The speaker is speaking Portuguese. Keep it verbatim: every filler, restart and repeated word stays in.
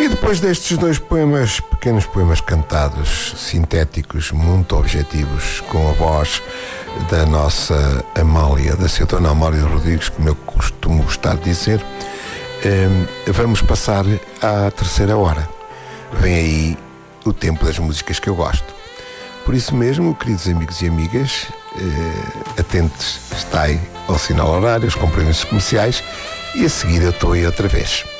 E depois destes dois poemas, pequenos poemas cantados, sintéticos, muito objetivos, com a voz da nossa Amália, da sua dona Amália Rodrigues, como eu costumo gostar de dizer, vamos passar à terceira hora. Vem aí o tempo das músicas que eu gosto. Por isso mesmo, queridos amigos e amigas, atentos, está aí ao sinal horário, os compromissos comerciais, e a seguir eu estou aí outra vez.